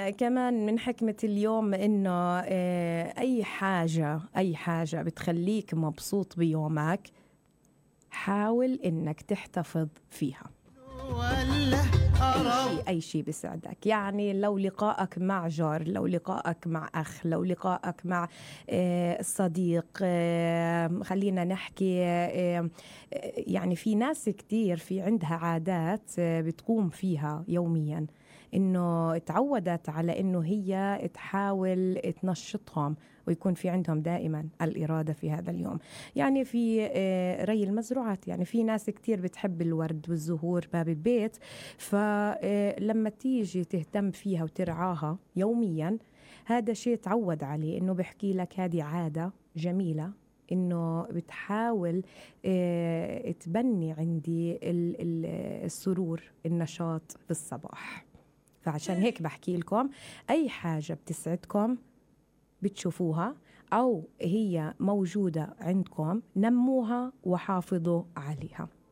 كمان من حكمة اليوم إنه أي حاجة بتخليك مبسوط بيومك حاول إنك تحتفظ فيها. أي شيء بيسعدك، يعني لو لقائك مع جار، لو لقائك مع أخ، لو لقائك مع صديق، خلينا نحكي يعني في ناس كتير في عندها عادات بتقوم فيها يوميا، إنه تعودت على إنه هي تحاول تنشطهم ويكون في عندهم دائما الإرادة في هذا اليوم. يعني في ري المزروعات، يعني في ناس كتير بتحب الورد والزهور باب البيت، فلما تيجي تهتم فيها وترعاها يوميا هذا شيء تعود عليه، إنه بحكي لك هذه عادة جميلة، إنه بتحاول تبني عندي السرور، النشاط في الصباح. فعشان هيك بحكي لكم أي حاجة بتسعدكم بتشوفوها أو هي موجودة عندكم نموها وحافظوا عليها.